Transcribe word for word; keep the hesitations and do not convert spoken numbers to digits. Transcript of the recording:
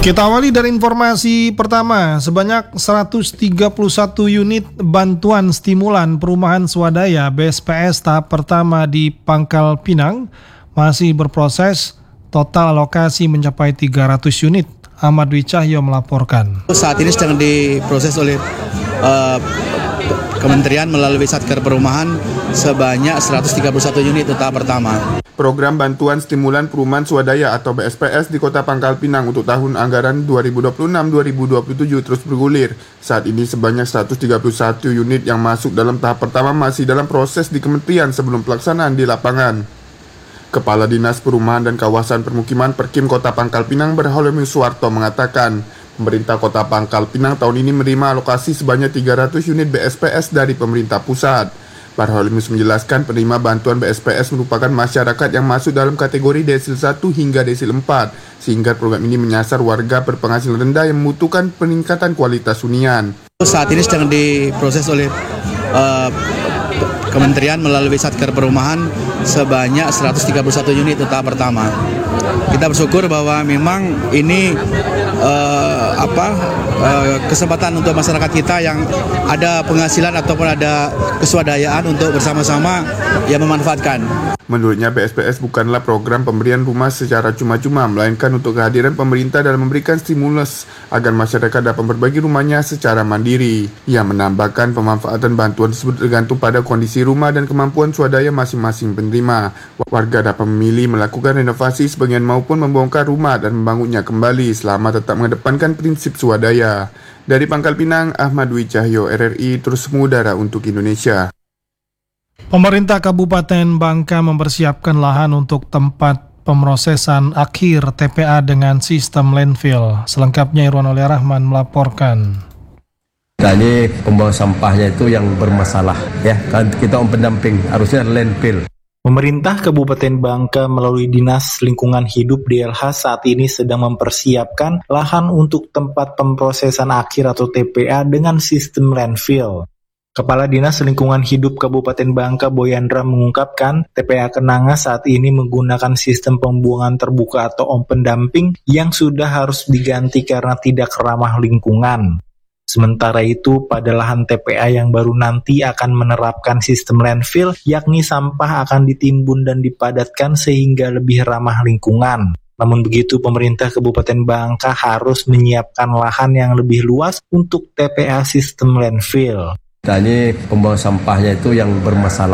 Kita awali dari informasi pertama, sebanyak seratus tiga puluh satu unit bantuan stimulan perumahan swadaya B S P S tahap pertama di Pangkal Pinang masih berproses, total alokasi mencapai tiga ratus unit. Ahmad Dwi Cahyo melaporkan. Saat ini sedang diproses oleh uh, Kementerian melalui Satker Perumahan sebanyak seratus tiga puluh satu unit tahap pertama. Program Bantuan Stimulan Perumahan Swadaya atau B S P S di Kota Pangkal Pinang untuk tahun anggaran dua ribu dua puluh enam dua ribu dua puluh tujuh terus bergulir. Saat ini sebanyak seratus tiga puluh satu unit yang masuk dalam tahap pertama masih dalam proses di Kementerian sebelum pelaksanaan di lapangan. Kepala Dinas Perumahan dan Kawasan Permukiman Perkim Kota Pangkal Pinang Berholemi Suwarto mengatakan, pemerintah Kota Pangkal Pinang tahun ini menerima alokasi sebanyak tiga ratus unit B S P S dari pemerintah pusat. Barholimus menjelaskan penerima bantuan B S P S merupakan masyarakat yang masuk dalam kategori desil satu hingga desil empat, sehingga program ini menyasar warga berpenghasilan rendah yang membutuhkan peningkatan kualitas hunian. Saat ini sedang diproses oleh uh, Kementerian melalui Satker Perumahan sebanyak seratus tiga puluh satu unit tahap pertama. Kita bersyukur bahwa memang ini uh, apa uh, kesempatan untuk masyarakat kita yang ada penghasilan ataupun ada keswadayaan untuk bersama-sama yang memanfaatkan. Menurutnya B S P S bukanlah program pemberian rumah secara cuma-cuma, melainkan untuk kehadiran pemerintah dalam memberikan stimulus agar masyarakat dapat berbagi rumahnya secara mandiri. Ia menambahkan pemanfaatan bantuan tersebut tergantung pada kondisi rumah dan kemampuan swadaya masing-masing penerima. Warga dapat memilih melakukan renovasi sebagian maupun membongkar rumah dan membangunnya kembali selama tetap mengedepankan prinsip swadaya. Dari Pangkal Pinang, Ahmad Dwi Cahyo, R R I terus mengudara untuk Indonesia. Pemerintah Kabupaten Bangka mempersiapkan lahan untuk tempat pemrosesan akhir T P A dengan sistem landfill. Selengkapnya Irwan Oleh Rahman melaporkan. Nah, ini pembuang sampahnya itu yang bermasalah, ya kan, kita om pendamping harusnya landfill. Pemerintah Kabupaten Bangka melalui Dinas Lingkungan Hidup D L H saat ini sedang mempersiapkan lahan untuk tempat pemrosesan akhir atau T P A dengan sistem landfill. Kepala Dinas Lingkungan Hidup Kabupaten Bangka Boyandra mengungkapkan T P A Kenanga saat ini menggunakan sistem pembuangan terbuka atau open dumping yang sudah harus diganti karena tidak ramah lingkungan. Sementara itu, pada lahan T P A yang baru nanti akan menerapkan sistem landfill, yakni sampah akan ditimbun dan dipadatkan sehingga lebih ramah lingkungan. Namun begitu, pemerintah Kabupaten Bangka harus menyiapkan lahan yang lebih luas untuk T P A sistem landfill. Nah, ini pembuang sampahnya itu yang bermasalah.